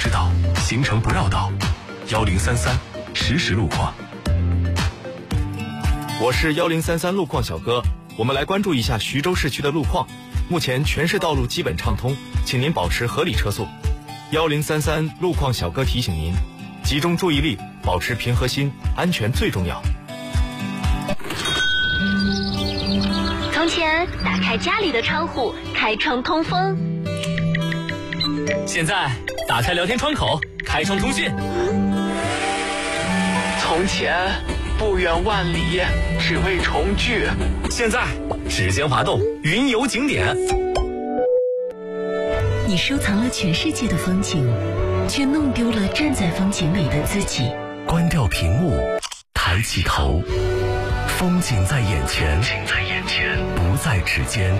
知道，行程不绕道。1033实时路况。 我是1033路况小哥，我们来关注一下徐州市区的路况。目前全市道路基本畅通，请您保持合理车速。1033路况小哥提醒您，集中注意力，保持平和心，安全最重要。 从前，打开家里的窗户，开窗通风。 现在，打开聊天窗口，开窗通讯。 从前，不远万里，只为重聚。 现在，指尖滑动，云游景点。 你收藏了全世界的风景，却弄丢了站在风景里的自己。 关掉屏幕，抬起头，风景在眼前，不在指尖。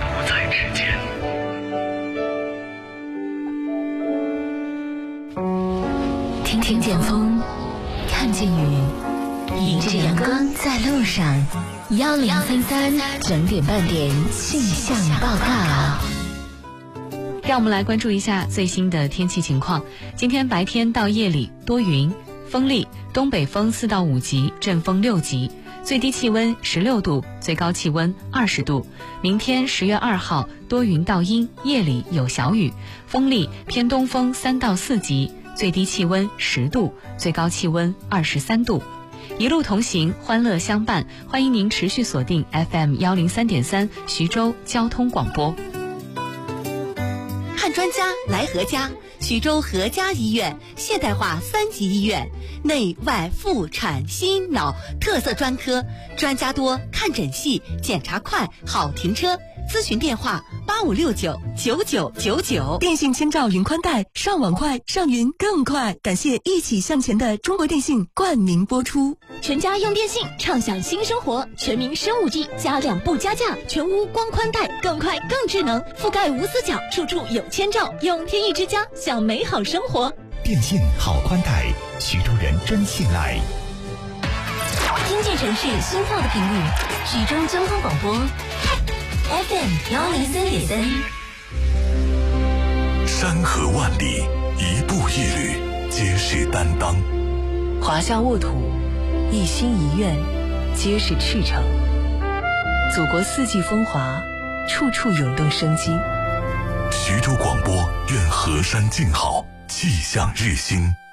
听见风，看见雨，迎着阳光在路上。1033整点半点气象报告。 让我们来关注一下最新的天气情况。今天白天到夜里多云，风力，东北风4到5级，阵风6级，最低气温16度，最高气温20度。明天10月2号多云到阴，夜里有小雨，风力偏东风3到4级，最低气温10度，最高气温23度。一路同行，欢乐相伴，欢迎您持续锁定 FM 103.3徐州交通广播。 看专家来何家，徐州何家医院现代化3级医院，内外妇产心脑特色专科，专家多，看诊细，检查快，好停车。咨询电话85699999。 电信千兆云宽带，上网快，上云更快。感谢一起向前的中国电信冠名播出。 全家用电信，畅享新生活。全民升 5G， 加量不加价，全屋光宽带，更快更智能，覆盖无死角，处处有千兆。用天翼之家，享美好生活。 电信好宽带，徐州人真信赖。 听见城市心跳的频率，徐州交通广播。FM 103.3。 山河万里，一步一履，皆是担当。 华夏沃土，一心一愿，皆是赤诚。祖国4季风华，处处涌动生机。 徐州广播愿河山静好，气象日新。